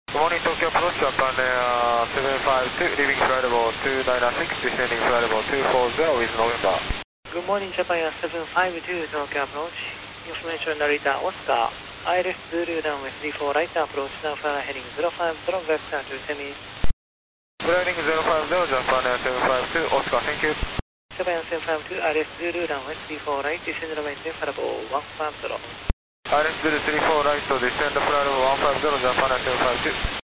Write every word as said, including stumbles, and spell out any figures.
Good morning, Tokyo Approach, Japan Air seven five two, leaving flight level two nine six, descending flight level two four zero with November. Good morning, Japan Air seven five two, Tokyo Approach. Information Narita Oscar. I left Zulu runway three four right approach, now flight heading zero five zero, left to semi. Flying zero five zero, Japan Air seven five two, Oscar, thank you. Japan Air seven five two, I left Zulu runway three four right, descend runway flight level one five zero. I left Zulu three four right, so descend flight level one five zero, Japan Air seven five two.